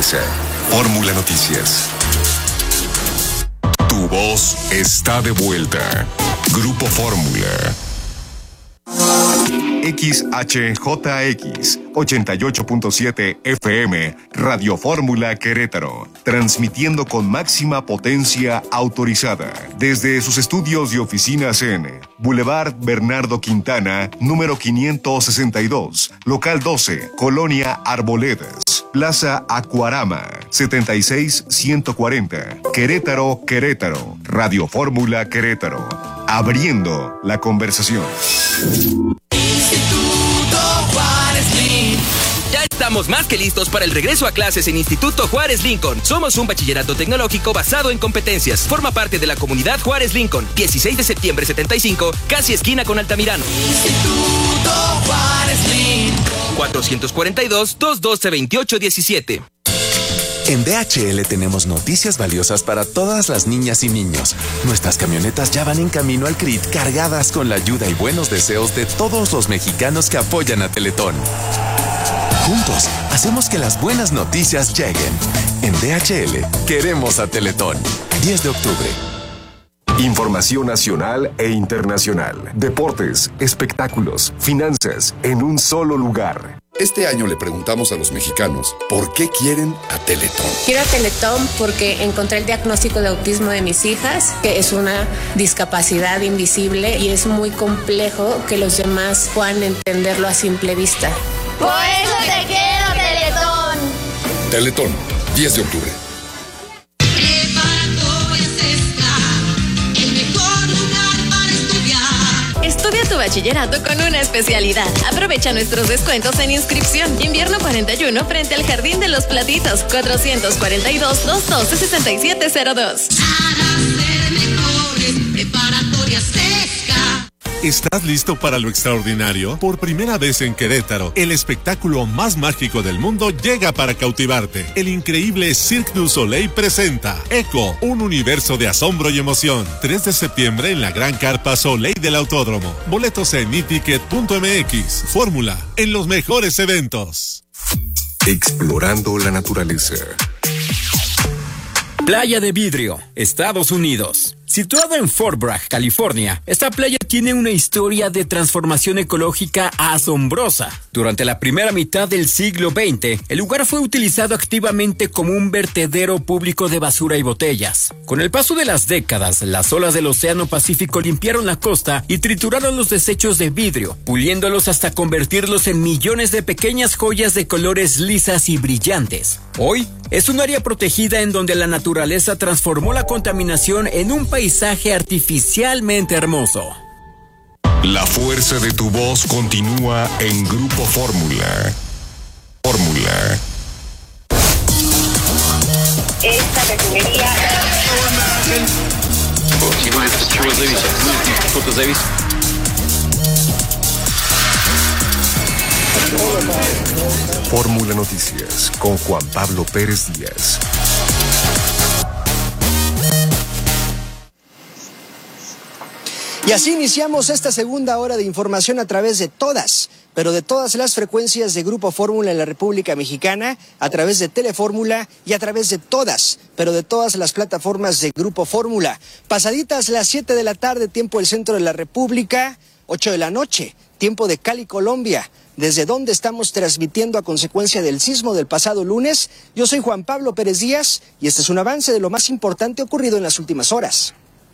naturaleza. Fórmula Noticias. Tu voz está de vuelta. Grupo Fórmula. XHJX 88.7 FM, Radio Fórmula Querétaro, transmitiendo con máxima potencia autorizada desde sus estudios y oficinas en Boulevard Bernardo Quintana, número 562, local 12, Colonia Arboledas, Plaza Acuarama, 76140, Querétaro, Querétaro, Radio Fórmula Querétaro, abriendo la conversación. Instituto Juárez Lincoln. Ya estamos más que listos para el regreso a clases en Instituto Juárez Lincoln. Somos un bachillerato tecnológico basado en competencias. Forma parte de la comunidad Juárez Lincoln. 16 de septiembre 75, casi esquina con Altamirano. Instituto Juárez Lincoln. 442-212-2817. En DHL tenemos noticias valiosas para todas las niñas y niños. Nuestras camionetas ya van en camino al CRIT cargadas con la ayuda y buenos deseos de todos los mexicanos que apoyan a Teletón. Juntos, hacemos que las buenas noticias lleguen. En DHL, queremos a Teletón. 10 de octubre. Información nacional e internacional. Deportes, espectáculos, finanzas, en un solo lugar. Este año le preguntamos a los mexicanos por qué quieren a Teletón. Quiero a Teletón porque encontré el diagnóstico de autismo de mis hijas, que es una discapacidad invisible y es muy complejo que los demás puedan entenderlo a simple vista. Por eso te quiero, Teletón. Teletón, 10 de octubre. Estudia tu bachillerato con una especialidad. Aprovecha nuestros descuentos en inscripción. Invierno 41 frente al Jardín de los Platitos. 442-212-6702. Para ser mejores, preparatoria Sesca. ¿Estás listo para lo extraordinario? Por primera vez en Querétaro, el espectáculo más mágico del mundo llega para cautivarte. El increíble Cirque du Soleil presenta Echo, un universo de asombro y emoción. 3 de septiembre en la Gran Carpa Soleil del Autódromo. Boletos en iticket.mx. Fórmula, en los mejores eventos. Explorando la naturaleza. Playa de Vidrio, Estados Unidos. Situado en Fort Bragg, California, esta playa tiene una historia de transformación ecológica asombrosa. Durante la primera mitad del siglo XX, el lugar fue utilizado activamente como un vertedero público de basura y botellas. Con el paso de las décadas, las olas del Océano Pacífico limpiaron la costa y trituraron los desechos de vidrio, puliéndolos hasta convertirlos en millones de pequeñas joyas de colores lisas y brillantes. Hoy, es un área protegida en donde la naturaleza transformó la contaminación en un paisaje artificialmente hermoso. La fuerza de tu voz continúa en Grupo Fórmula. Fórmula. Esta refinería. Fórmula Noticias con Juan Pablo Pérez Díaz. Y así iniciamos esta segunda hora de información a través de todas las frecuencias de Grupo Fórmula en la República Mexicana, a través de Telefórmula y a través de todas las plataformas de Grupo Fórmula. Pasaditas las 7 de la tarde, tiempo del centro de la República, 8 de la noche, tiempo de Cali, Colombia, desde donde estamos transmitiendo a consecuencia del sismo del pasado lunes. Yo soy Juan Pablo Pérez Díaz y este es un avance de lo más importante ocurrido en las últimas horas.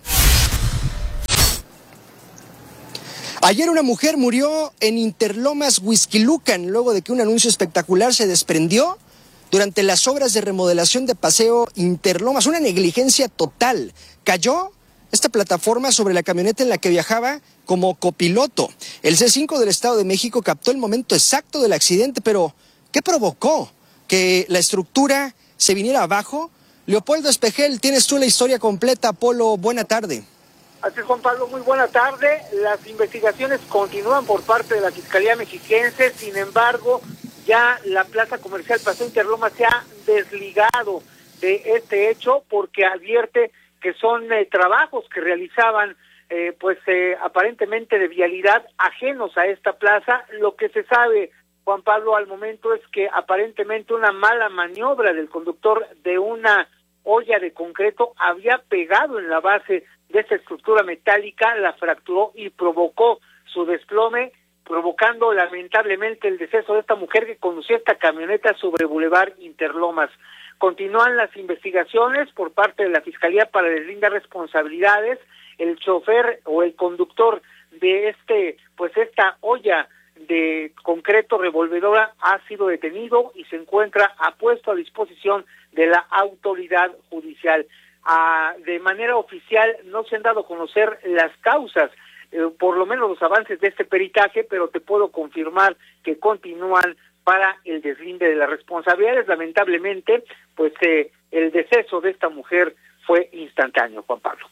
Ayer una mujer murió en Interlomas, Huixquilucan, luego de que un anuncio espectacular se desprendió durante las obras de remodelación de Paseo Interlomas. Una negligencia total. Cayó esta plataforma sobre la camioneta en la que viajaba como copiloto. El C5 del Estado de México captó el momento exacto del accidente, pero ¿qué provocó que la estructura se viniera abajo? Leopoldo Espejel, tienes tú la historia completa. Polo, buena tarde. Así es, Juan Pablo, muy buena tarde. Las investigaciones continúan por parte de la Fiscalía Mexiquense, sin embargo, ya la plaza comercial Paseo Interlomas se ha desligado de este hecho porque advierte que son trabajos que realizaban aparentemente de vialidad ajenos a esta plaza. Lo que se sabe Juan Pablo, al momento es que aparentemente una mala maniobra del conductor de una olla de concreto había pegado en la base de esta estructura metálica, la fracturó y provocó su desplome, provocando lamentablemente el deceso de esta mujer que conducía esta camioneta sobre Boulevard Interlomas. Continúan las investigaciones por parte de la Fiscalía para deslindar responsabilidades. El chofer o el conductor de esta olla de concreto revolvedora ha sido detenido y se encuentra puesto a disposición de la autoridad judicial. De manera oficial no se han dado a conocer las causas, por lo menos los avances de este peritaje, pero te puedo confirmar que continúan para el deslinde de las responsabilidades. Lamentablemente, pues el deceso de esta mujer fue instantáneo, Juan Pablo.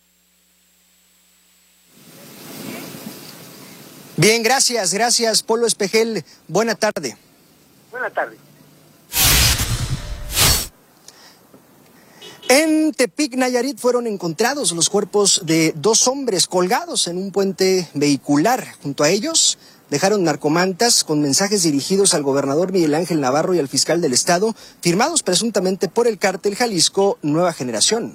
Bien, gracias, Polo Espejel. Buena tarde. Buena tarde. En Tepic, Nayarit, fueron encontrados los cuerpos de 2 hombres colgados en un puente vehicular. Junto a ellos dejaron narcomantas con mensajes dirigidos al gobernador Miguel Ángel Navarro y al fiscal del estado, firmados presuntamente por el cártel Jalisco Nueva Generación.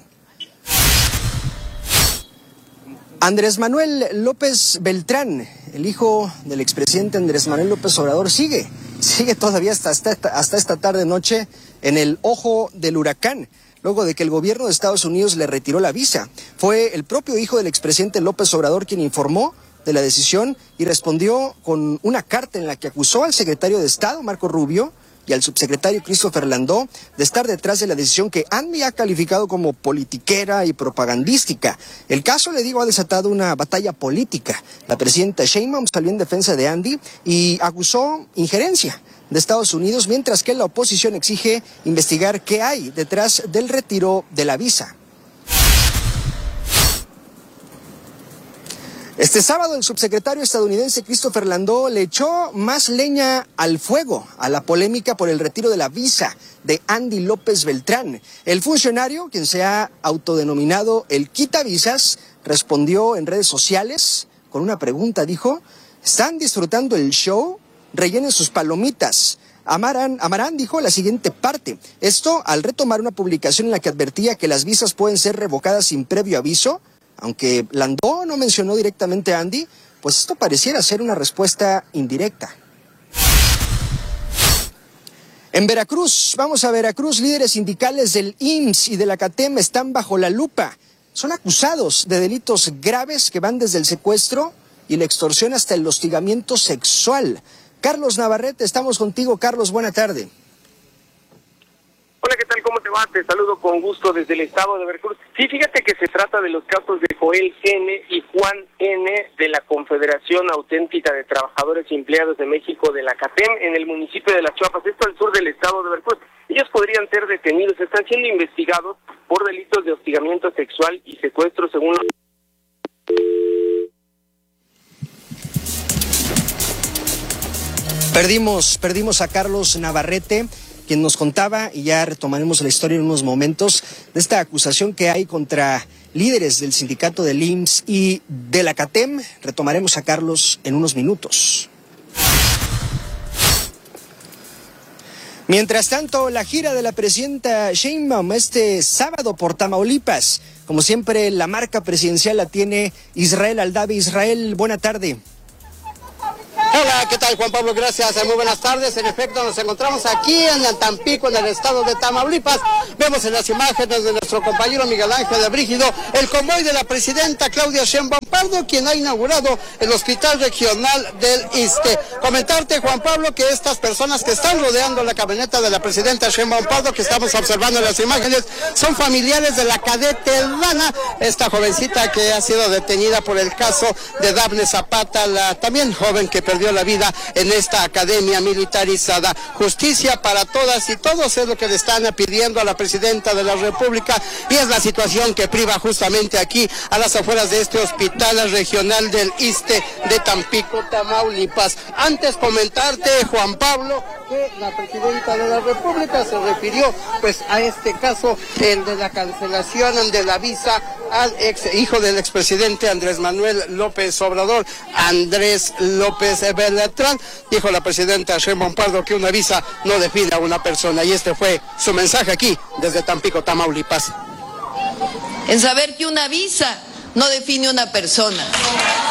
Andrés Manuel López Beltrán, el hijo del expresidente Andrés Manuel López Obrador, sigue todavía hasta esta tarde-noche en el ojo del huracán, luego de que el gobierno de Estados Unidos le retiró la visa. Fue el propio hijo del expresidente López Obrador quien informó de la decisión y respondió con una carta en la que acusó al secretario de Estado, Marco Rubio, y al subsecretario Christopher Landó de estar detrás de la decisión que Andy ha calificado como politiquera y propagandística. El caso, le digo, ha desatado una batalla política. La presidenta Sheinbaum salió en defensa de Andy y acusó injerencia de Estados Unidos, mientras que la oposición exige investigar qué hay detrás del retiro de la visa. Este sábado el subsecretario estadounidense Christopher Landó le echó más leña al fuego a la polémica por el retiro de la visa de Andy López Beltrán. El funcionario, quien se ha autodenominado el quitavisas, respondió en redes sociales con una pregunta. Dijo: ¿están disfrutando el show? Rellenen sus palomitas. Amarán dijo la siguiente parte. Esto al retomar una publicación en la que advertía que las visas pueden ser revocadas sin previo aviso. Aunque Landó no mencionó directamente a Andy, pues esto pareciera ser una respuesta indirecta. En Veracruz, vamos a Veracruz, líderes sindicales del IMSS y de la CATEM están bajo la lupa. Son acusados de delitos graves que van desde el secuestro y la extorsión hasta el hostigamiento sexual. Carlos Navarrete, estamos contigo. Carlos, buena tarde. Hola, ¿qué tal? ¿Cómo te va? Te saludo con gusto desde el estado de Veracruz. Sí, fíjate que se trata de los casos de Joel N. y Juan N. de la Confederación Auténtica de Trabajadores y Empleados de México de la CATEM en el municipio de Las Chuapas, esto al sur del estado de Veracruz. Ellos podrían ser detenidos, están siendo investigados por delitos de hostigamiento sexual y secuestro según los... Perdimos a Carlos Navarrete, quien nos contaba, y ya retomaremos la historia en unos momentos, de esta acusación que hay contra líderes del sindicato del IMSS y de la CATEM. Retomaremos a Carlos en unos minutos. Mientras tanto, la gira de la presidenta Sheinbaum este sábado por Tamaulipas. Como siempre, la marca presidencial la tiene Israel Aldave. Israel, buena tarde. Hola, ¿qué tal, Juan Pablo? Gracias, muy buenas tardes. En efecto, nos encontramos aquí en Tampico, en el estado de Tamaulipas. Vemos en las imágenes de nuestro compañero Miguel Ángel de Brígido el convoy de la presidenta Claudia Sheinbaum Pardo, quien ha inaugurado el Hospital Regional del Iste. Comentarte, Juan Pablo, que estas personas que están rodeando la camioneta de la presidenta Sheinbaum Pardo, que estamos observando en las imágenes, son familiares de la cadete Dana, esta jovencita que ha sido detenida por el caso de Dafne Zapata, la también joven que perdió la vida en esta academia militarizada. Justicia para todas y todos es lo que le están pidiendo a la presidenta de la República, y es la situación que priva justamente aquí a las afueras de este Hospital Regional del Iste de Tampico, Tamaulipas. Antes comentarte, Juan Pablo, que la presidenta de la República se refirió pues a este caso, el de la cancelación de la visa al hijo del expresidente Andrés Manuel López Obrador, Andrés López Beltrán. Dijo la presidenta Sheinbaum Pardo que una visa no define a una persona, y este fue su mensaje aquí desde Tampico, Tamaulipas. En saber que una visa no define una persona.